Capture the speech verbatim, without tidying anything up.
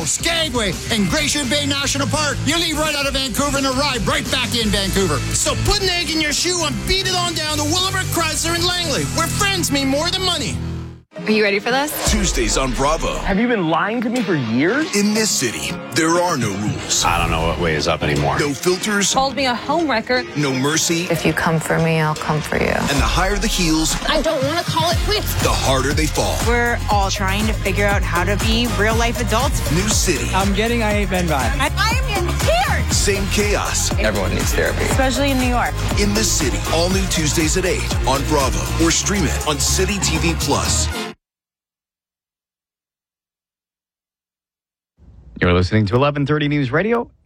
Skagway, and Glacier Bay National Park. You leave right out of Vancouver and arrive right back in Vancouver. So put an egg in your shoe and beat it on down to Willowbrook Chrysler in Langley, where friends mean more than money. Are you ready for this? Tuesdays on Bravo. Have you been lying to me for years? In this city, there are no rules. I don't know what way is up anymore. No filters. Called me a homewrecker. No mercy. If you come for me, I'll come for you. And the higher the heels, I don't want to call it quits. the harder they fall. We're all trying to figure out how to be real-life adults. New city. I'm getting I Ain't Been By. I, I am in tears! Same chaos. Everyone needs therapy. Especially in New York. In this city. All new Tuesdays at eight on Bravo. Or stream it on City T V Plus. You're listening to eleven thirty News Radio.